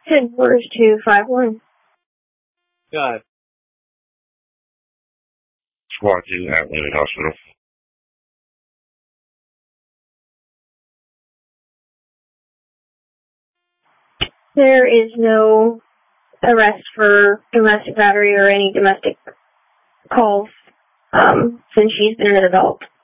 Headquarters 251. God. Squad 2 at Lily Hospital. There is no arrest for domestic battery or any domestic calls since she's been an adult.